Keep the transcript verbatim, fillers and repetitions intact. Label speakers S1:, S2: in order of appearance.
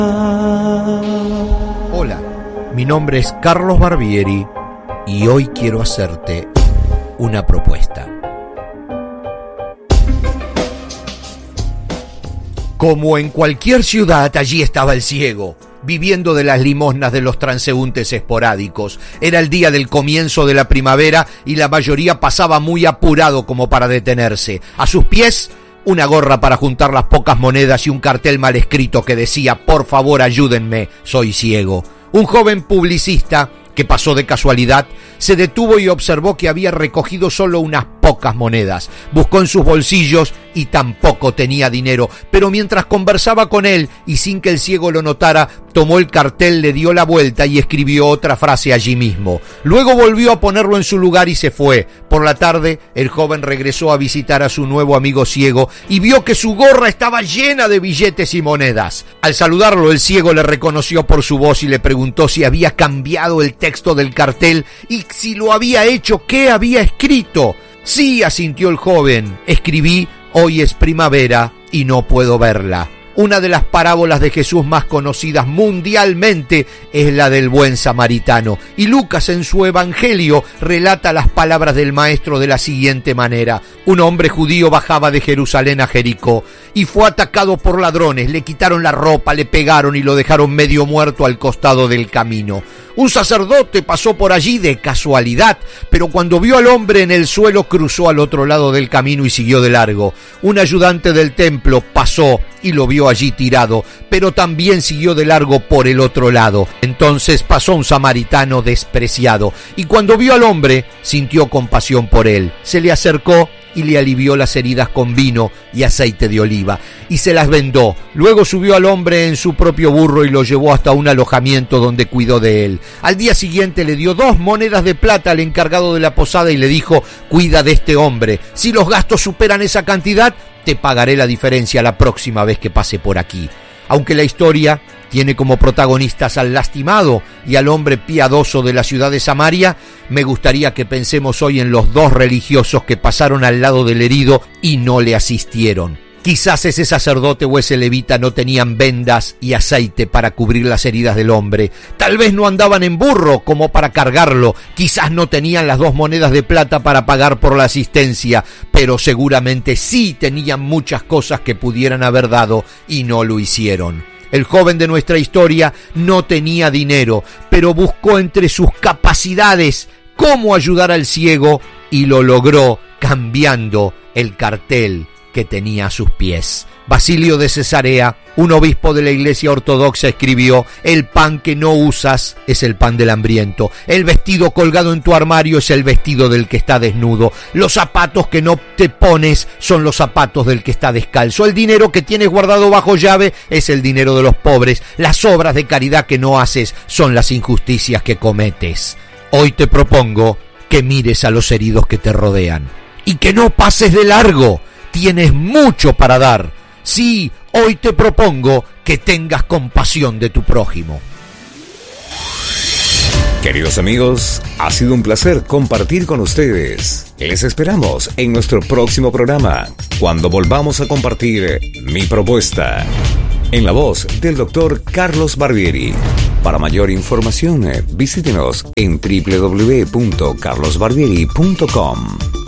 S1: Hola, mi nombre es Carlos Barbieri y hoy quiero hacerte una propuesta. Como en cualquier ciudad, allí estaba el ciego, viviendo de las limosnas de los transeúntes esporádicos. Era el día del comienzo de la primavera y la mayoría pasaba muy apurado como para detenerse. A sus pies, una gorra para juntar las pocas monedas y un cartel mal escrito que decía: por favor, ayúdenme, soy ciego. Un joven publicista que pasó de casualidad se detuvo y observó que había recogido solo unas pocas monedas. Buscó en sus bolsillos y tampoco tenía dinero, pero mientras conversaba con él y sin que el ciego lo notara, tomó el cartel, le dio la vuelta y escribió otra frase allí mismo. Luego volvió a ponerlo en su lugar y se fue. Por la tarde, el joven regresó a visitar a su nuevo amigo ciego y vio que su gorra estaba llena de billetes y monedas. Al saludarlo, el ciego le reconoció por su voz y le preguntó si había cambiado el texto del cartel y si lo había hecho, ¿qué había escrito? Sí, asintió el joven, escribí: hoy es primavera y no puedo verla. Una de las parábolas de Jesús más conocidas mundialmente es la del buen samaritano, y Lucas en su evangelio relata las palabras del maestro de la siguiente manera: un hombre judío bajaba de Jerusalén a Jericó y fue atacado por ladrones, le quitaron la ropa, le pegaron y lo dejaron medio muerto al costado del camino. Un sacerdote pasó por allí de casualidad, pero cuando vio al hombre en el suelo cruzó al otro lado del camino y siguió de largo. Un ayudante del templo pasó y lo vio allí tirado, pero también siguió de largo por el otro lado. Entonces pasó un samaritano despreciado, y cuando vio al hombre sintió compasión por él. Se le acercó y le alivió las heridas con vino y aceite de oliva, y se las vendó. Luego subió al hombre en su propio burro y lo llevó hasta un alojamiento donde cuidó de él. Al día siguiente le dio dos monedas de plata al encargado de la posada y le dijo: cuida de este hombre. Si los gastos superan esa cantidad, te pagaré la diferencia la próxima vez que pase por aquí. Aunque la historia tiene como protagonistas al lastimado y al hombre piadoso de la ciudad de Samaria, me gustaría que pensemos hoy en los dos religiosos que pasaron al lado del herido y no le asistieron. Quizás ese sacerdote o ese levita no tenían vendas y aceite para cubrir las heridas del hombre. Tal vez no andaban en burro como para cargarlo. Quizás no tenían las dos monedas de plata para pagar por la asistencia, pero seguramente sí tenían muchas cosas que pudieran haber dado y no lo hicieron. El joven de nuestra historia no tenía dinero, pero buscó entre sus capacidades cómo ayudar al ciego y lo logró cambiando el cartel que tenía a sus pies. Basilio de Cesarea, un obispo de la Iglesia Ortodoxa, escribió: el pan que no usas es el pan del hambriento, el vestido colgado en tu armario es el vestido del que está desnudo, los zapatos que no te pones son los zapatos del que está descalzo, el dinero que tienes guardado bajo llave es el dinero de los pobres, las obras de caridad que no haces son las injusticias que cometes. Hoy te propongo que mires a los heridos que te rodean y que no pases de largo. Tienes mucho para dar. Sí, hoy te propongo que tengas compasión de tu prójimo.
S2: Queridos amigos, ha sido un placer compartir con ustedes. Les esperamos en nuestro próximo programa, cuando volvamos a compartir Mi Propuesta, en la voz del doctor Carlos Barbieri. Para mayor información, visítenos en doble u doble u doble u punto carlos barbieri punto com.